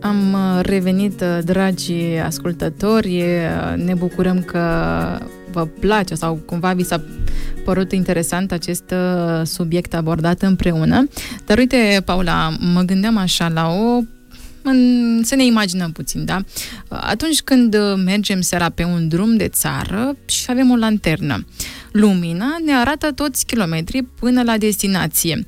Am revenit, dragi ascultători, ne bucurăm că vă place sau cumva vi s-a părut interesant acest subiect abordat împreună. Dar uite, Paula, mă gândeam așa să ne imaginăm puțin, da? Atunci când mergem seara pe un drum de țară și avem o lanternă, lumina ne arată toți kilometrii până la destinație.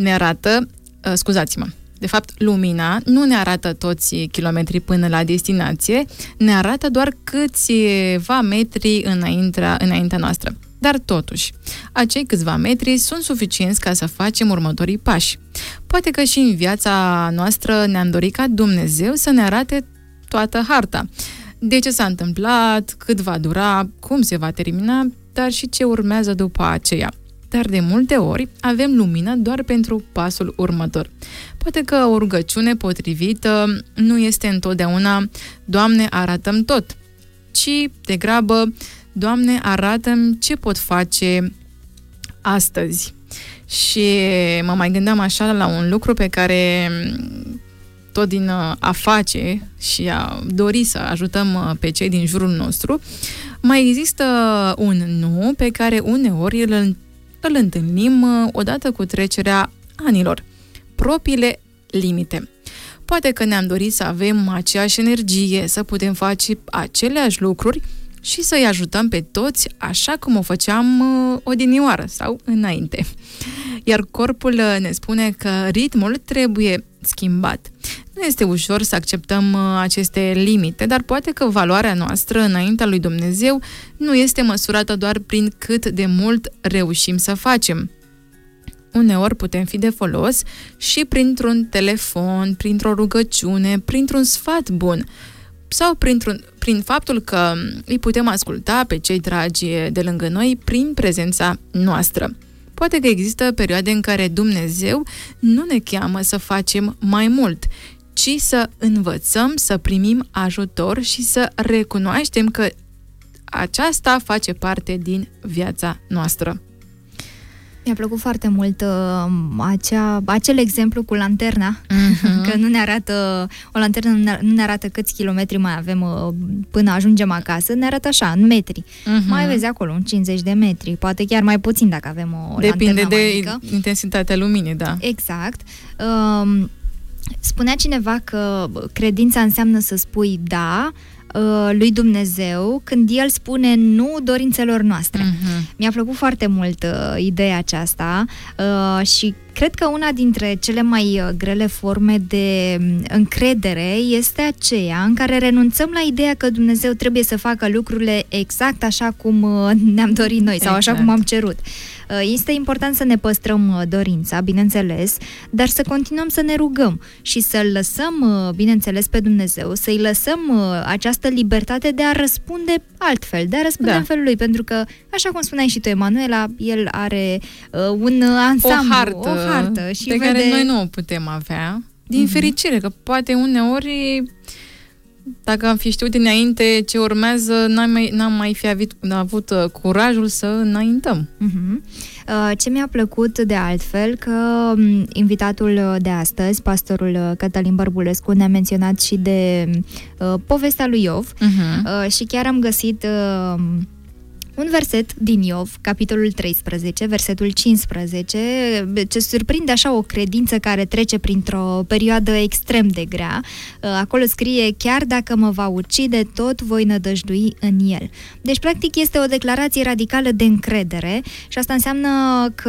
De fapt, lumina nu ne arată toți kilometrii până la destinație, ne arată doar câțiva metri înaintea noastră. Dar totuși, acei câțiva metri sunt suficienți ca să facem următorii pași. Poate că și în viața noastră ne-am dorit ca Dumnezeu să ne arate toată harta. De ce s-a întâmplat, cât va dura, cum se va termina, dar și ce urmează după aceea. Dar de multe ori avem lumină doar pentru pasul următor. Poate că o rugăciune potrivită nu este întotdeauna Doamne, arată-mi tot, ci degrabă Doamne, arată-mi ce pot face astăzi. Și mă mai gândeam așa la un lucru pe care tot din a face și a dori să ajutăm pe cei din jurul nostru, mai există un nu pe care uneori îl întâlnim odată cu trecerea anilor. Propriile limite. Poate că ne-am dorit să avem aceeași energie, să putem face aceleași lucruri și să-i ajutăm pe toți așa cum o făceam odinioară sau înainte. Iar corpul ne spune că ritmul trebuie schimbat. Nu este ușor să acceptăm aceste limite, dar poate că valoarea noastră înaintea lui Dumnezeu nu este măsurată doar prin cât de mult reușim să facem. Uneori putem fi de folos și printr-un telefon, printr-o rugăciune, printr-un sfat bun sau prin faptul că îi putem asculta pe cei dragi de lângă noi prin prezența noastră. Poate că există perioade în care Dumnezeu nu ne cheamă să facem mai mult, ci să învățăm să primim ajutor și să recunoaștem că aceasta face parte din viața noastră. Mi-a plăcut foarte mult acel exemplu cu lanterna, că nu ne arată, o lanternă nu ne arată câți kilometri mai avem până ajungem acasă, ne arată așa, în metri. Mai vezi acolo, în 50 de metri, poate chiar mai puțin dacă avem o lanternă mai mică. Depinde de intensitatea luminii, da. Exact. Spunea cineva că credința înseamnă să spui da lui Dumnezeu când El spune nu dorințelor noastre. Mi-a plăcut foarte mult ideea aceasta și cred că una dintre cele mai grele forme de încredere este aceea în care renunțăm la ideea că Dumnezeu trebuie să facă lucrurile exact așa cum ne-am dorit noi sau așa cum am cerut. Este important să ne păstrăm dorința, bineînțeles, dar să continuăm să ne rugăm și să-L lăsăm, bineînțeles, pe Dumnezeu, să-i lăsăm această libertate de a răspunde altfel, de a răspunde în felul lui, pentru că, așa cum spuneai și tu, Emanuela, El are un ansamblu, o hartă și pe care noi nu o putem avea, din fericire, că poate uneori, dacă am fi știut dinainte ce urmează, n-am mai fi avut curajul să înaintăm. Ce mi-a plăcut de altfel, că invitatul de astăzi, pastorul Cătălin Bărbulescu, ne-a menționat și de povestea lui Iov și chiar am găsit un verset din Iov, capitolul 13, versetul 15, ce surprinde așa o credință care trece printr-o perioadă extrem de grea. Acolo scrie: chiar dacă mă va ucide, tot voi nădăjdui în El. Deci, practic, este o declarație radicală de încredere și asta înseamnă că,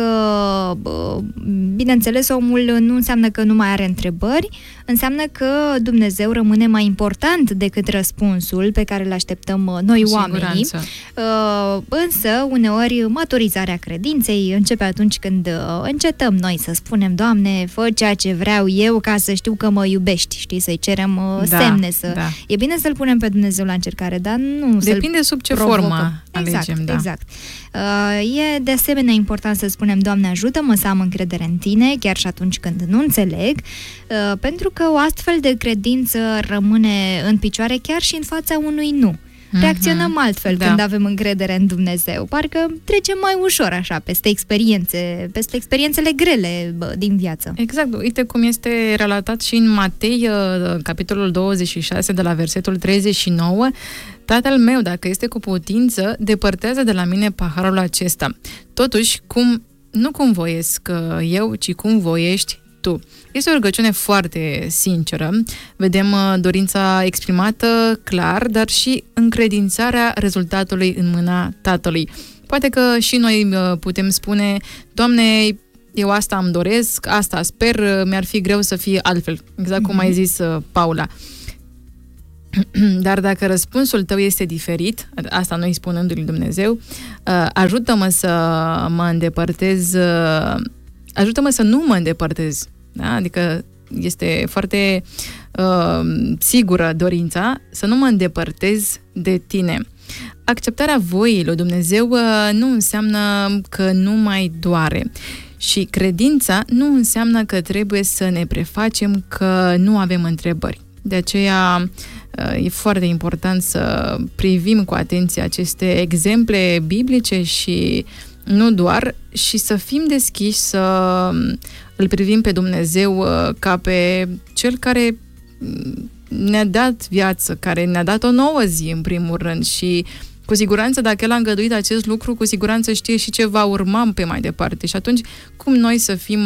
bineînțeles, omul nu înseamnă că nu mai are întrebări, înseamnă că Dumnezeu rămâne mai important decât răspunsul pe care îl așteptăm noi oamenii. Însă, uneori, maturizarea credinței începe atunci când încetăm noi să spunem: Doamne, fă ceea ce vreau eu ca să știu că mă iubești, știi, să-i cerem semne. E bine să-L punem pe Dumnezeu la încercare, dar nu depinde sub ce formă alegem. Exact. E de asemenea important să spunem: Doamne, ajută-mă să am încredere în Tine, chiar și atunci când nu înțeleg, pentru că o astfel de credință rămâne în picioare chiar și în fața unui nu. reacționăm altfel când avem încredere în Dumnezeu. Parcă trecem mai ușor așa peste experiențele grele din viață. Exact. Uite cum este relatat și în Matei, capitolul 26, de la versetul 39. Tatăl meu, dacă este cu putință, depărtează de la mine paharul acesta. Totuși, nu cum voiesc eu, ci cum voiești tu. Este o rugăciune foarte sinceră. Vedem dorința exprimată clar, dar și încredințarea rezultatului în mâna Tatălui. Poate că și noi putem spune: Doamne, eu asta îmi doresc, asta sper, mi-ar fi greu să fie altfel. Exact cum ai zis, Paula. Dar dacă răspunsul tău este diferit, asta noi spunându-i Dumnezeu, ajută-mă să mă îndepărtez, ajută-mă să nu mă îndepărtez. Da? Adică este foarte sigură dorința să nu mă îndepărtez de tine. Acceptarea voii lui Dumnezeu nu înseamnă că nu mai doare. Și credința nu înseamnă că trebuie să ne prefacem că nu avem întrebări. De aceea e foarte important să privim cu atenție aceste exemple biblice și nu doar, și să fim deschiși să îl privim pe Dumnezeu ca pe Cel care ne-a dat viață, care ne-a dat o nouă zi în primul rând și cu siguranță dacă El a îngăduit acest lucru, cu siguranță știe și ce va urma pe mai departe. Și atunci cum noi să fim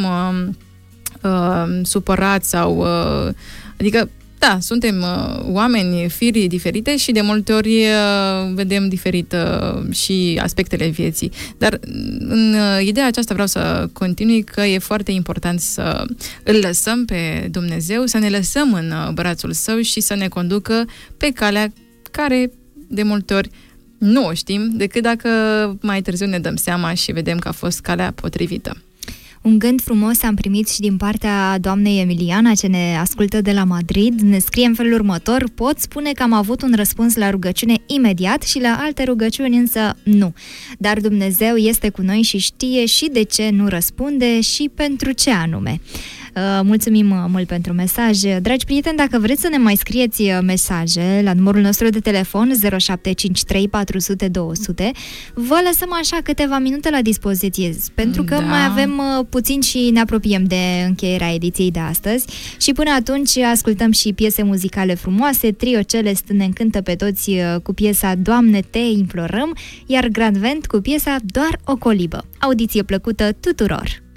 supărați sau... adică da, suntem oameni, firi diferite și de multe ori vedem diferit și aspectele vieții. Dar în ideea aceasta vreau să continui că e foarte important să îl lăsăm pe Dumnezeu, să ne lăsăm în brațul Său și să ne conducă pe calea care de multe ori nu o știm, decât dacă mai târziu ne dăm seama și vedem că a fost calea potrivită. Un gând frumos am primit și din partea doamnei Emiliana, ce ne ascultă de la Madrid. Ne scrie în felul următor: pot spune că am avut un răspuns la rugăciune imediat și la alte rugăciuni însă nu. Dar Dumnezeu este cu noi și știe și de ce nu răspunde și pentru ce anume. Mulțumim mult pentru mesaj. Dragi prieteni, dacă vreți să ne mai scrieți mesaje la numărul nostru de telefon 0753 400 200, vă lăsăm așa câteva minute la dispoziție, pentru că mai avem puțin și ne apropiem de încheierea ediției de astăzi și până atunci ascultăm și piese muzicale frumoase. Trio Celest ne încântă pe toți cu piesa Doamne, te implorăm, iar Grand Vent cu piesa Doar o colibă. Audiție plăcută tuturor!